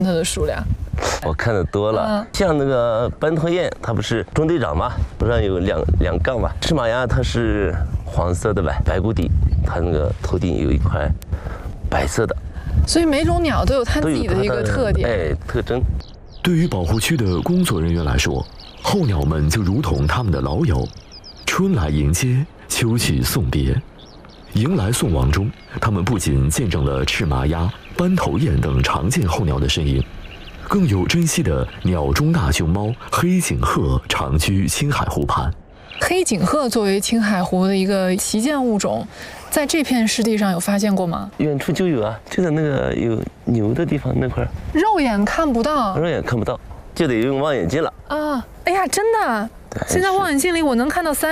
它的数量？ 我看的多了，像那个斑头雁，它不是中队长吗？头上有两杠嘛。赤马鸭它是黄色的白骨底，它那个头顶有一块白色的。 所以每种鸟都有它自己的一个特点， 特征。 对于保护区的工作人员来说，候鸟们就如同他们的老友，春来迎接，秋去送别。迎来送往中，他们不仅见证了赤麻鸭、斑头雁等常见候鸟的身影，更有珍稀的鸟中大熊猫黑颈鹤常居青海湖畔。 黑颈鹤作为青海湖的一个旗舰物种，在这片湿地上有发现过吗？ 远处就有啊，就在那个有牛的地方那块， 肉眼看不到， 就得用望远镜了啊！哎呀，真的，现在望远镜里我能看到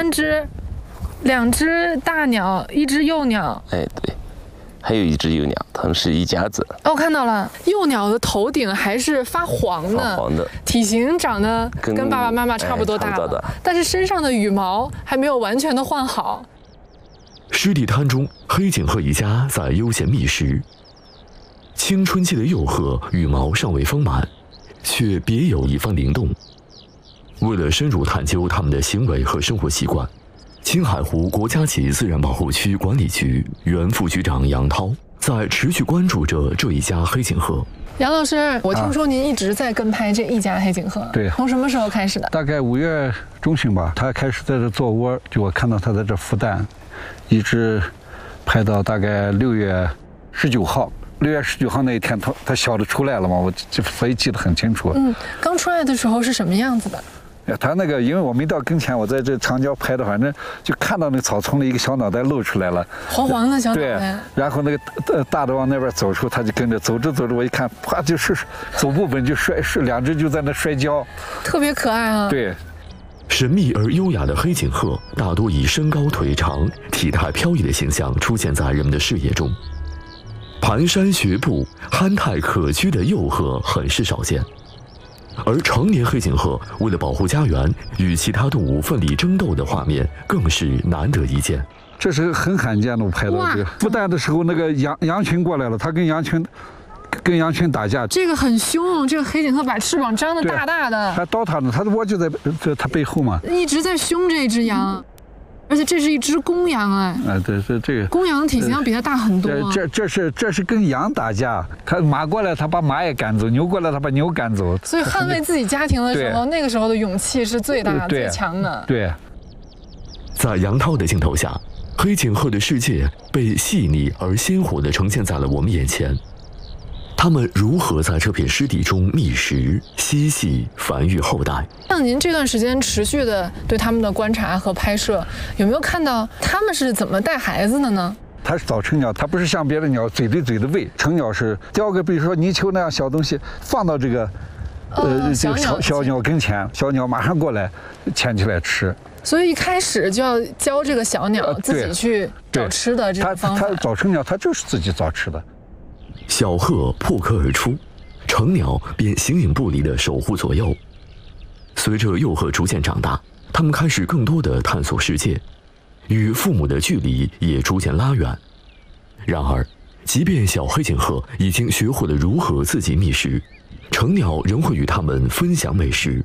2只大鸟，1只幼鸟。 哎，对，还有1只幼鸟，它们是一家子。 哦，我看到了，幼鸟的头顶还是发黄的，体型长得跟爸爸妈妈差不多大了，但是身上的羽毛还没有完全的换好。 湿地滩中，黑颈鹤一家在悠闲觅食。青春期的幼鹤羽毛尚未丰满，却别有一番灵动。为了深入探究它们的行为和生活习惯，青海湖国家级自然保护区管理局原副局长杨涛在持续关注着这一家黑颈鹤。 杨老师，我听说您一直在跟拍这一家黑颈鹤， 对， 从什么时候开始的？ 大概5月中旬吧，它开始在这做窝，就我看到它在这孵蛋，一直拍到大概6月19号。6月19号那一天，它小的出来了嘛，我所以记得很清楚。 刚出来的时候是什么样子的？ 它那个，因为我没到跟前，我在这长焦拍的，反正就看到那个草丛里一个小脑袋露出来了， 黄黄的小脑袋。 对，然后那个大的往那边走出，它就跟着走着，我一看，啪，就是走不稳就2只就在那摔跤， 特别可爱啊。 对。 神秘而优雅的黑颈鹤，大多以身高腿长、体态飘逸的形象出现在人们的视野中。蹒跚学步、憨态可掬的幼鹤很是少见。而成年黑颈鹤为了保护家园，与其他动物奋力争斗的画面更是难得一见。 这是很罕见的，我拍到这个孵蛋的时候，那个羊群过来了，它跟羊群打架。 这个很凶，这个黑颈鹤把翅膀张得大大的， 还刀它呢，它的窝就在它背后嘛， 一直在凶这只羊。而且这是一只公羊哎！ 对，这个公羊的体型要比它大很多。 这是跟羊打架，它马过来，它把马也赶走；牛过来，它把牛赶走。 所以捍卫自己家庭的时候，那个时候的勇气是最大、最强的。 对。 在杨涛的镜头下，黑颈鹤的世界被细腻而鲜活地呈现在了我们眼前。它们如何在这片湿地中觅食、嬉戏、繁育后代？ 像您这段时间持续的对它们的观察和拍摄，有没有看到它们是怎么带孩子的呢？ 它是早成鸟，它不是像别的鸟嘴对嘴的喂，成鸟是叼个比如说泥鳅那样小东西放到这个这个小鸟跟前，小鸟马上过来牵起来吃。 所以一开始就要教这个小鸟自己去找吃的这个方法。 它早成鸟，它就是自己找吃的。 小鹤破壳而出，成鸟便形影不离地守护左右。随着幼鹤逐渐长大，它们开始更多地探索世界，与父母的距离也逐渐拉远。然而，即便小黑颈鹤已经学会了如何自己觅食，成鸟仍会与它们分享美食。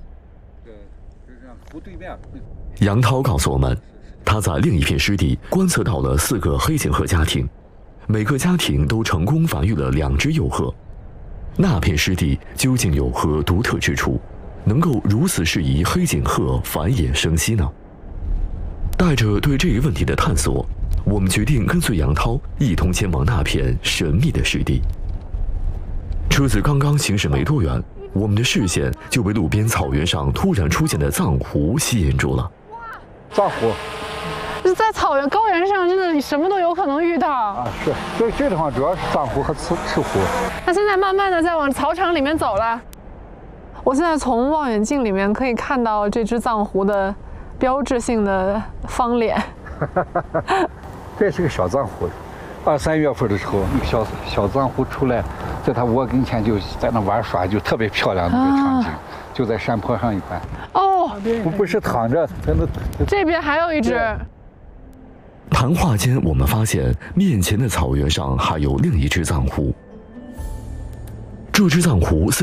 杨涛告诉我们，他在另一片湿地观测到了4个黑颈鹤家庭。每个家庭都成功繁育了2只幼鹤，那片湿地究竟有何独特之处，能够如此适宜黑颈鹤繁衍生息呢？带着对这一问题的探索，我们决定跟随杨涛一同前往那片神秘的湿地。车子刚刚行驶没多远，我们的视线就被路边草原上突然出现的藏狐吸引住了。 藏狐。 在草原、高原上，真的你什么都有可能遇到啊！ 是，这地方主要是藏狐和赤狐。 它现在慢慢的在往草场里面走了。我现在从望远镜里面可以看到这只藏狐的标志性的方脸。 这是个小藏狐，2、3月份的时候，那个小藏狐出来，在它窝跟前就在那玩耍，就特别漂亮的一个场景，就在山坡上一般。 哦， 不是躺着，在那。 这边还有一只。 谈话间，我们发现面前的草原上还有另一只藏狐。 这只藏狐